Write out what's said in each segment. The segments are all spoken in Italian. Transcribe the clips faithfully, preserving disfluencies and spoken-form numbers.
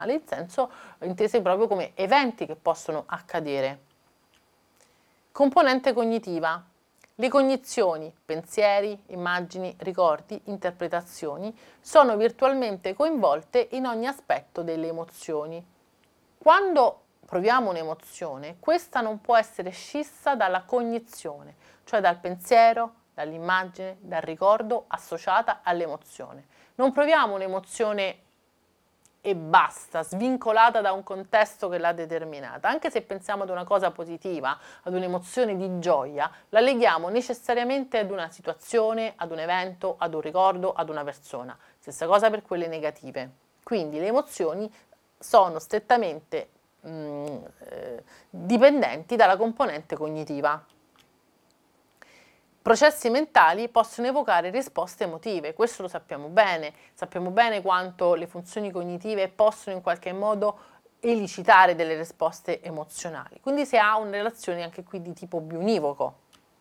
in senso intese proprio come eventi che possono accadere. Componente cognitiva. Le cognizioni, pensieri, immagini, ricordi, interpretazioni sono virtualmente coinvolte in ogni aspetto delle emozioni. Quando proviamo un'emozione, questa non può essere scissa dalla cognizione, cioè dal pensiero, dall'immagine, dal ricordo associata all'emozione. Non proviamo un'emozione e basta, svincolata da un contesto che l'ha determinata. Anche se pensiamo ad una cosa positiva, ad un'emozione di gioia, la leghiamo necessariamente ad una situazione, ad un evento, ad un ricordo, ad una persona. Stessa cosa per quelle negative. Quindi le emozioni sono strettamente mh, eh, dipendenti dalla componente cognitiva. Processi mentali possono evocare risposte emotive, questo lo sappiamo bene, sappiamo bene quanto le funzioni cognitive possono in qualche modo elicitare delle risposte emozionali, quindi si ha una relazione anche qui di tipo biunivoco.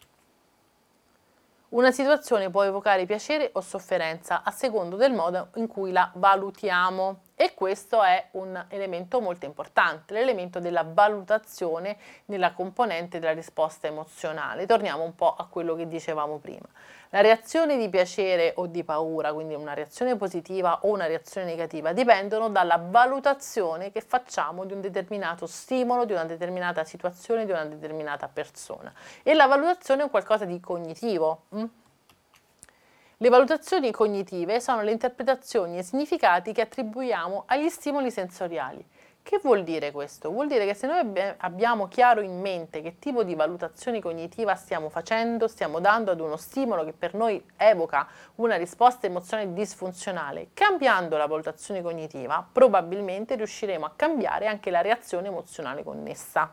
Una situazione può evocare piacere o sofferenza a secondo del modo in cui la valutiamo e questo è un elemento molto importante, l'elemento della valutazione nella componente della risposta emozionale. Torniamo un po' a quello che dicevamo prima. La reazione di piacere o di paura, quindi una reazione positiva o una reazione negativa, dipendono dalla valutazione che facciamo di un determinato stimolo, di una determinata situazione, di una determinata persona. E la valutazione è un qualcosa di cognitivo. Mm? Le valutazioni cognitive sono le interpretazioni e significati che attribuiamo agli stimoli sensoriali. Che vuol dire questo? Vuol dire che se noi abbiamo chiaro in mente che tipo di valutazione cognitiva stiamo facendo, stiamo dando ad uno stimolo che per noi evoca una risposta emozionale disfunzionale, cambiando la valutazione cognitiva, probabilmente riusciremo a cambiare anche la reazione emozionale connessa.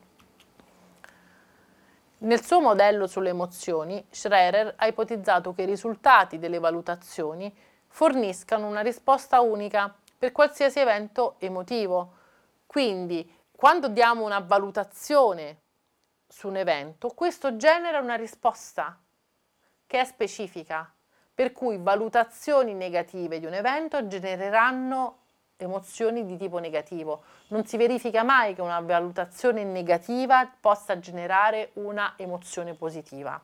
Nel suo modello sulle emozioni, Schrerer ha ipotizzato che i risultati delle valutazioni forniscano una risposta unica per qualsiasi evento emotivo. Quindi, quando diamo una valutazione su un evento, questo genera una risposta che è specifica, per cui valutazioni negative di un evento genereranno emozioni di tipo negativo. Non si verifica mai che una valutazione negativa possa generare una emozione positiva.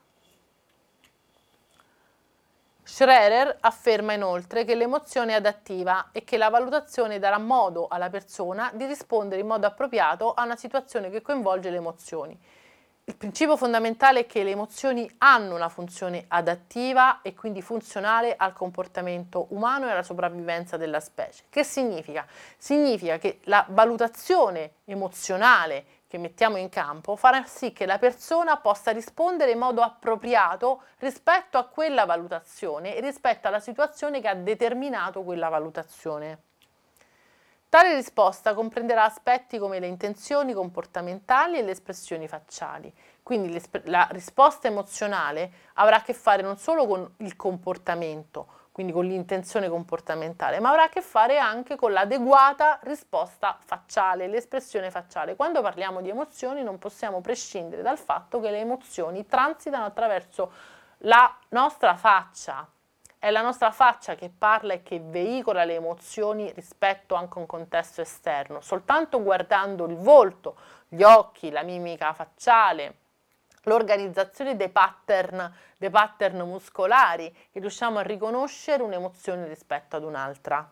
Schrerer afferma inoltre che l'emozione è adattiva e che la valutazione darà modo alla persona di rispondere in modo appropriato a una situazione che coinvolge le emozioni. Il principio fondamentale è che le emozioni hanno una funzione adattiva e quindi funzionale al comportamento umano e alla sopravvivenza della specie. Che significa? Significa che la valutazione emozionale che mettiamo in campo farà sì che la persona possa rispondere in modo appropriato rispetto a quella valutazione e rispetto alla situazione che ha determinato quella valutazione. Tale risposta comprenderà aspetti come le intenzioni comportamentali e le espressioni facciali. Quindi la risposta emozionale avrà a che fare non solo con il comportamento, quindi con l'intenzione comportamentale, ma avrà a che fare anche con l'adeguata risposta facciale, l'espressione facciale. Quando parliamo di emozioni non possiamo prescindere dal fatto che le emozioni transitano attraverso la nostra faccia. È la nostra faccia che parla e che veicola le emozioni rispetto anche a un contesto esterno. Soltanto guardando il volto, gli occhi, la mimica facciale, l'organizzazione dei pattern, dei pattern muscolari, che riusciamo a riconoscere un'emozione rispetto ad un'altra.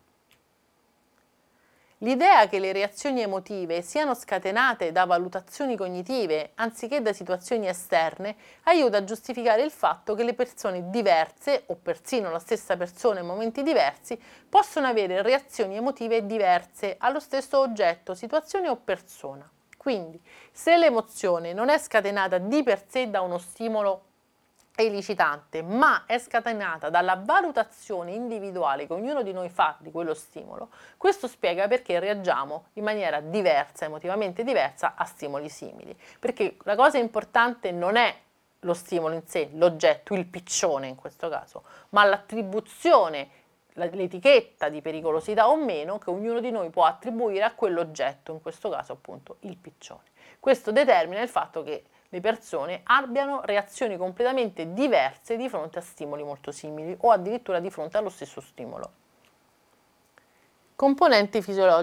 L'idea che le reazioni emotive siano scatenate da valutazioni cognitive anziché da situazioni esterne aiuta a giustificare il fatto che le persone diverse, o persino la stessa persona in momenti diversi, possono avere reazioni emotive diverse allo stesso oggetto, situazione o persona. Quindi, se l'emozione non è scatenata di per sé da uno stimolo elicitante, ma è scatenata dalla valutazione individuale che ognuno di noi fa di quello stimolo, questo spiega perché reagiamo in maniera diversa, emotivamente diversa, a stimoli simili. Perché la cosa importante non è lo stimolo in sé, l'oggetto, il piccione in questo caso, ma l'attribuzione, l'etichetta di pericolosità o meno che ognuno di noi può attribuire a quell'oggetto, in questo caso appunto il piccione. Questo determina il fatto che le persone abbiano reazioni completamente diverse di fronte a stimoli molto simili o addirittura di fronte allo stesso stimolo. Componenti fisiologiche.